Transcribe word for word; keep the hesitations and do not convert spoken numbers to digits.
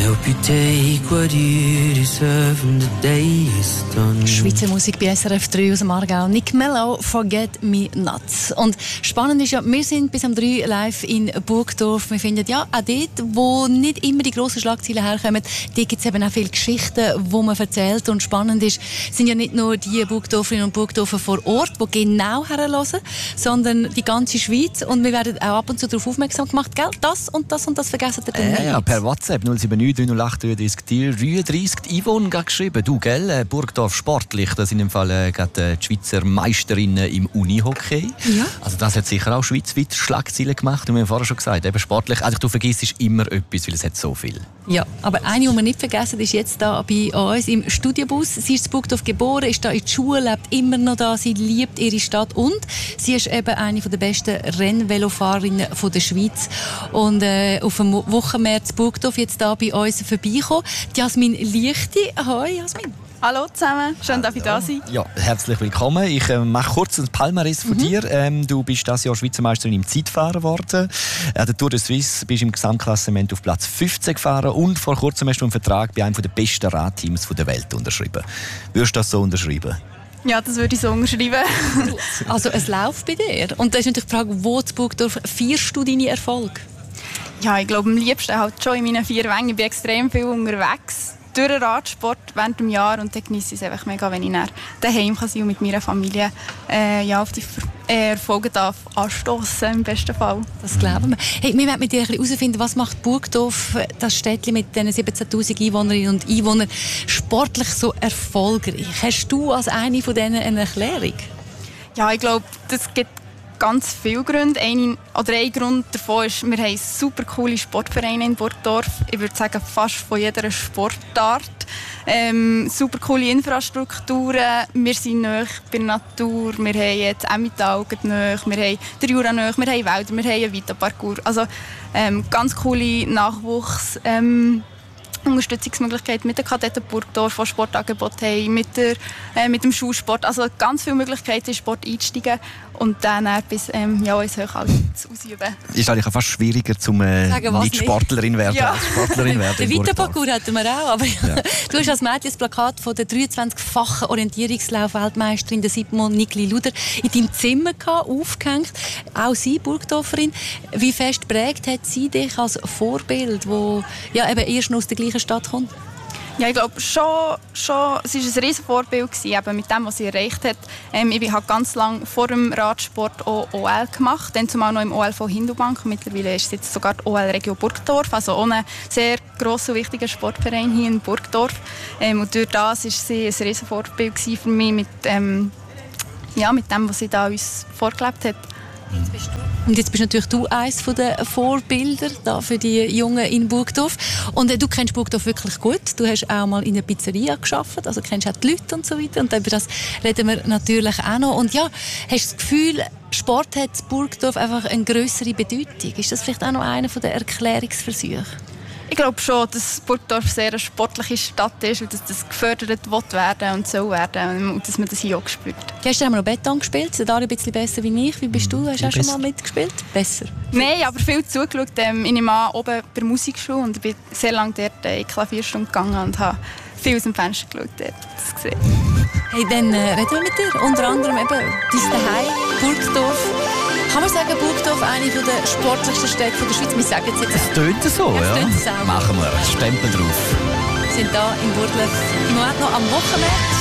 hope you take what you deserve and the day is done. Schweizer Musik bei S R F drei aus dem Aargau. Nick Mello, Forget Me Not. Und spannend ist ja, wir sind bis am drei live in Burgdorf. Wir finden ja, auch dort, wo nicht immer die grossen Schlagzeilen herkommen, dort gibt es eben auch viele Geschichten, die man erzählt. Und spannend ist, sind ja nicht nur die Burgdorferinnen und Burgdorfer vor Ort, die genau herhören, sondern die ganze Schweiz. Und wir werden auch ab und zu darauf aufmerksam gemacht, gell? Das und das und das vergessen ihr dann äh, nicht. Ja, per WhatsApp null sieben neun drei null acht drei drei dreiunddreißig. Yvonne hat geschrieben, du, gell, äh, Burgdorf sportlich, das sind im Fall äh, gerade äh, die Schweizer Meisterinnen im Unihockey. Ja. Also das hat sicher auch schweizweit Schlagzeilen gemacht. Und wir haben vorher schon gesagt, eben sportlich, also du vergisst immer etwas, weil es hat so viel. Ja, aber eine, die wir nicht vergessen, ist jetzt da bei uns im Studiobus. Sie ist in Burgdorf geboren, ist da in der Schule, lebt immer noch da, sie liebt ihre Stadt und sie ist eben eine der besten Rennvelofahrerinnen der Schweiz. Und äh, auf dem Wochenmärz Burgdorf jetzt da bei uns vorbeikommen. Jasmin Lichti. Ahoi, Jasmin. Hallo zusammen, schön, dass ich da sein. Ja, herzlich willkommen. Ich äh, mache kurz ein Palmares von mhm. dir. Ähm, du bist dieses Jahr Schweizer Meisterin im Zeitfahren geworden. An der Tour de Suisse bist du im Gesamtklassement auf Platz fünfzehn gefahren und vor kurzem hast du einen Vertrag bei einem der besten Radteams der Welt unterschrieben. Würdest du das so unterschreiben? Ja, das würde ich so unterschreiben. Also es läuft bei dir. Und da ist natürlich die Frage, wo in Burgdorf feierst du deine Erfolge? Ja, ich glaube am liebsten halt schon in meinen vier Wängen. Ich bin extrem viel unterwegs. Durch den Radsport während dem Jahr und dann genieße ich es einfach mega, wenn ich dann daheim kann sein und mit meiner Familie äh, ja, auf die äh, Erfolge darf anstoßen im besten Fall. Das glauben wir. Hey, wir wollen mit dir herausfinden, was macht Burgdorf, das Städtchen mit diesen siebzehntausend Einwohnerinnen und Einwohnern, sportlich so erfolgreich? Hast du als eine von denen eine Erklärung? Ja, ich glaube, das gibt ganz viele Gründe. Ein, oder ein Grund davon ist, wir haben super coole Sportvereine in Burgdorf. Ich würde sagen, fast von jeder Sportart. Ähm, super coole Infrastrukturen. Wir sind nahe bei der Natur. Wir haben jetzt Emmental nahe. Wir haben den Jura nahe. Wir haben Wälder. Wir haben einen Vita-Parcours. Also ähm, ganz coole Nachwuchs. Ähm, Unterstützungsmöglichkeiten mit der Kadetten Burgdorf, die Sportangebote haben, mit, der, äh, mit dem Schulsport. Also ganz viele Möglichkeiten, in Sport einzusteigen und dann bis ähm, ja, ins Höchstalter ausüben. Ist eigentlich fast schwieriger, zum äh, Sagen, nicht Sportlerin werden ja. als Sportlerin werden. Den Vita-Parcours hatten wir auch, aber ja. Du hast als Mädchen das Plakat von der dreiundzwanzigfachen Orientierungslauf-Weltmeisterin Simone Nigli-Luder in deinem Zimmer gehabt, aufgehängt. Auch sie, Burgdorferin. Wie fest prägt hat sie dich als Vorbild, wo ja eben erst noch aus der gleichen Stadt kommt? Ja, ich glaube schon, schon, es war ein riesen Vorbild gewesen, eben mit dem, was sie erreicht hat. Ähm, ich habe ganz lange vor dem Radsport auch O L gemacht, dann zumal noch im O L von Hindubank. Mittlerweile ist es jetzt sogar die O L-Region Burgdorf, also auch ein sehr grosser und wichtiger Sportverein hier in Burgdorf. Ähm, und durch das war sie ein riesen Vorbild gewesen für mich mit, ähm, ja, mit dem, was sie da uns vorgelebt hat. Jetzt bist du. Und jetzt bist natürlich du eines der Vorbilder da für die Jungen in Burgdorf. Und äh, du kennst Burgdorf wirklich gut. Du hast auch mal in einer Pizzeria gearbeitet, also kennst auch die Leute und so weiter. Und über das reden wir natürlich auch noch. Und ja, hast du das Gefühl, Sport hat in Burgdorf einfach eine grössere Bedeutung? Ist das vielleicht auch noch einer der Erklärungsversuche? Ich glaube schon, dass Burgdorf sehr eine sportliche Stadt ist und dass das gefördert wird werden und soll werden und dass man das hier auch spürt. Gestern haben wir noch Beton gespielt, da ein bisschen besser wie ich. Wie bist du? Hast du auch schon mal mitgespielt? Besser? Nein, aber viel zugeschaut. Ähm, ich war oben bei der Musikschule und bin sehr lange dort in die Klavierstunde gegangen und habe viel aus dem Fenster geschaut, dort das gesehen. Hey, dann äh, reden wir mit dir. Unter anderem eben dein Zuhause, Burgdorf. Kann man sagen, Burgdorf eine der sportlichsten Städte der Schweiz? Wir sagen es jetzt. Es tönt so, ja. ja. Machen wir, Stempel drauf. Wir sind hier in Burgdorf im Moment noch am Wochenende.